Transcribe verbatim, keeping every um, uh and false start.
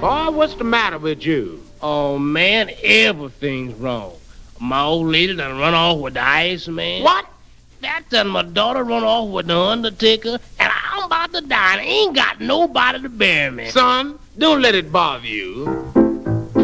Boy, what's the matter with you? Oh, man, everything's wrong. My old lady done run off with the Iceman. What? That done my daughter run off with the Undertaker, and I'm about to die, and I ain't got nobody to bury me. Son, don't let it bother you.